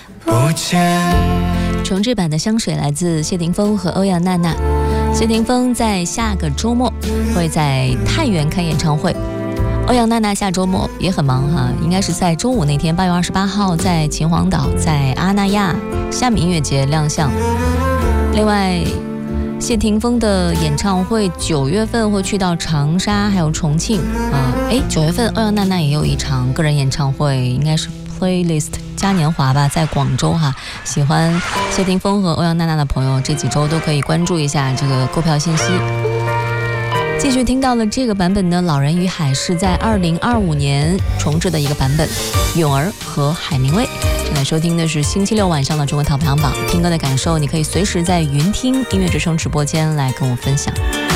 不见。 重制版的香水来自谢霆锋和欧阳娜娜。谢霆锋在下个周末会在太原开演唱会，欧阳娜娜下周末也很忙哈，应该是在周五那天8月28号在秦皇岛在阿那亚虾米音乐节亮相。另外谢霆锋的演唱会9月份会去到长沙还有重庆9月份欧阳娜娜也有一场个人演唱会，应该是 Playlist 嘉年华吧，在广州哈。喜欢谢霆锋和欧阳娜娜的朋友这几周都可以关注一下这个购票信息。继续听到了这个版本的《老人与海》是在2025年重制的一个版本，咏儿和海明威。正在收听的是星期六晚上的中国淘排行榜，听歌的感受你可以随时在云听音乐之声直播间来跟我分享。